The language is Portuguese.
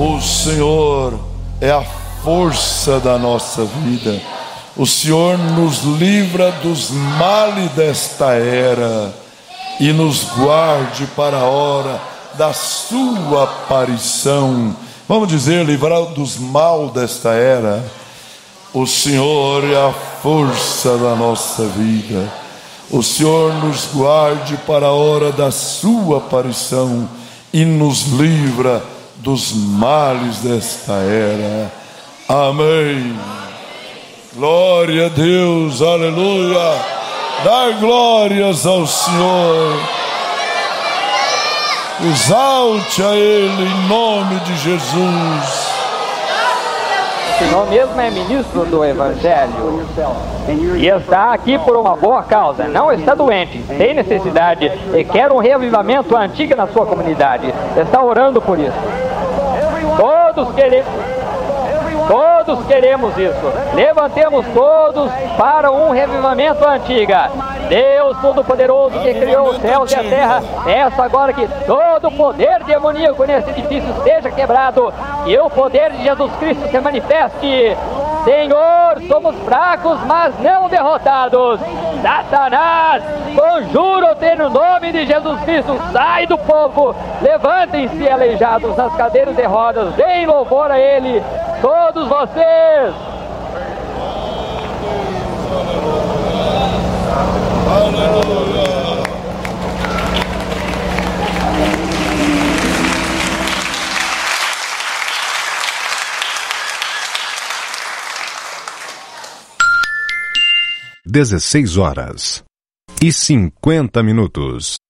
O Senhor é a força da nossa vida. O Senhor nos livra dos males desta era e nos guarde para a hora da sua aparição. Vamos dizer, livrar dos mal desta era. O Senhor é a força da nossa vida. O Senhor nos guarde para a hora da sua aparição e nos livra dos males desta era. Amém. Glória a Deus, aleluia. Dar glórias ao Senhor. Exalte a Ele em nome de Jesus. O senhor mesmo é ministro do Evangelho e está aqui por uma boa causa, não está doente, tem necessidade e quer um reavivamento antigo na sua comunidade, está orando por isso. Todos queremos isso. Levantemos todos para um revivamento antiga. Deus Todo-Poderoso, que criou os céus e a terra, peço agora que todo poder demoníaco nesse edifício seja quebrado e o poder de Jesus Cristo se manifeste. Senhor, somos fracos, mas não derrotados. Satanás, conjuro-te no nome de Jesus Cristo, sai do povo. Levantem-se aleijados nas cadeiras de rodas, deem louvor a Ele, todos vocês. Aleluia. 16 horas e 50 minutos.